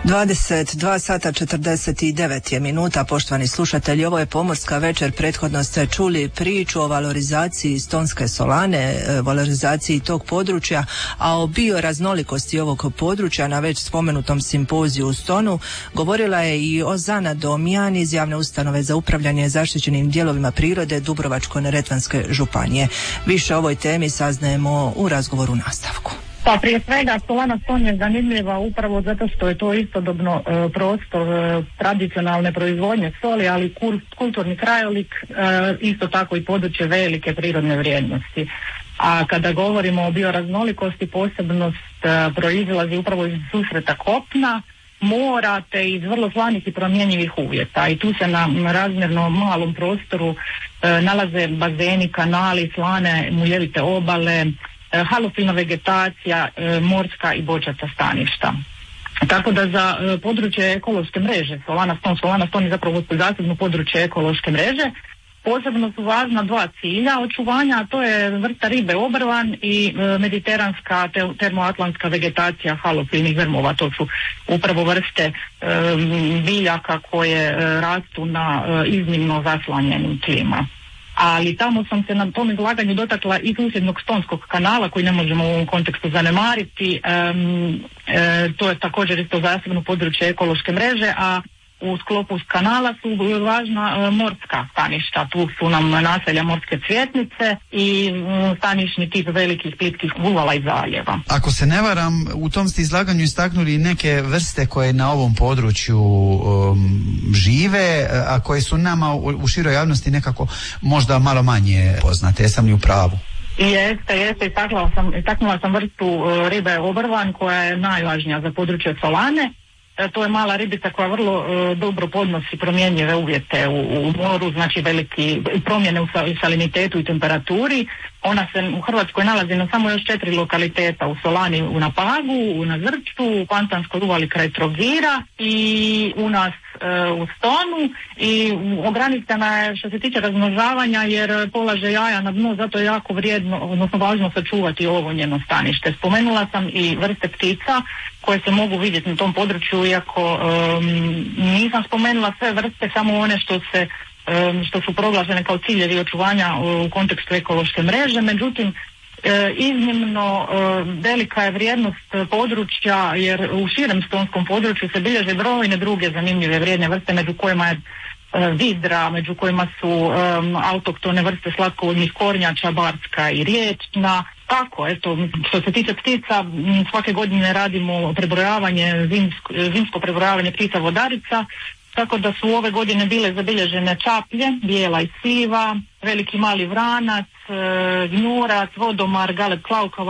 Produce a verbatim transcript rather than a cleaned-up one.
dvadeset dva sata četrdeset devet je minuta, poštovani slušatelji, ovo je Pomorska večer. Prethodno ste čuli priču o valorizaciji stonske solane, valorizaciji tog područja, a o bioraznolikosti ovog područja na već spomenutom simpoziju u Stonu govorila je i Ozana Domjan iz javne ustanove za upravljanje zaštićenim dijelovima prirode Dubrovačko-neretvanske županije. Više o ovoj temi saznajemo u razgovoru u nastavku. Pa prije svega solana Ston je zanimljiva upravo zato što je to istodobno e, prostor e, tradicionalne proizvodnje soli, ali kur, kulturni krajolik, e, isto tako i područje velike prirodne vrijednosti. A kada govorimo o bioraznolikosti, posebnost e, proizilazi upravo iz susreta kopna, mora te iz vrlo slanih i promjenjivih uvjeta. I tu se na razmjerno malom prostoru e, nalaze bazeni, kanali, slane, muljevite obale, halofilna vegetacija, e, morska i bočasta staništa. Tako da za e, područje ekološke mreže Solana Ston, Solana Ston je zapravo zasebno područje ekološke mreže. Posebno su važna dva cilja očuvanja, a to je vrsta ribe obrvan i e, mediteranska te, termoatlantska vegetacija halofilnih vrmova. To su upravo vrste e, biljaka koje e, rastu na e, iznimno zaslanjenim tlima. Ali tamo sam se na tom izlaganju dotakla i susjednog Stonskog kanala koji ne možemo u ovom kontekstu zanemariti. Um, e, to je također isto zasebno područje ekološke mreže, a u sklopu kanala su važna e, morska staništa. Tu su nam naselja morske cvjetnice i m, stanišni tip velikih plitkih uvala i zaljeva. Ako se ne varam, u tom ste izlaganju istaknuli neke vrste koje na ovom području um, žive, a koje su nama u, u široj javnosti nekako možda malo manje poznate. Jesam li u pravu? Jeste, jeste. Istaknula sam, istaknula sam vrstu uh, ribe obrvan koja je najvažnija za područje Solane. To je mala ribica koja vrlo uh, dobro podnosi promjenjive uvjete u, u moru, znači veliki promjene u salinitetu i temperaturi. Ona se u Hrvatskoj nalazi na samo još četiri lokaliteta, u Solani, u Napagu, u Nazrču, u Pantanskoj uvali kraj Trogira i u nas uh, u Stonu. I ograničena je što se tiče razmnožavanja jer polaže jaja na dnu, zato je jako vrijedno, odnosno važno sačuvati ovo njeno stanište. Spomenula sam i vrste ptica koje se mogu vidjeti na tom području, iako um, nisam spomenula sve vrste, samo one što se um, što su proglašene kao ciljevi očuvanja u kontekstu ekološke mreže. Međutim, e, iznimno e, velika je vrijednost područja jer u širem stonskom području se bilježe brojne druge zanimljive vrijedne vrste, među kojima je e, vidra, među kojima su um, autoktone vrste slatkovodnih kornjača, barska i riječna. Tako, eto, što se tiče ptica, svake godine radimo prebrojavanje, zimsko, zimsko prebrojavanje ptica vodarica, tako da su ove godine bile zabilježene čaplje, bijela i siva, veliki mali vranac, gnjurac, vodomar, galeb klaukava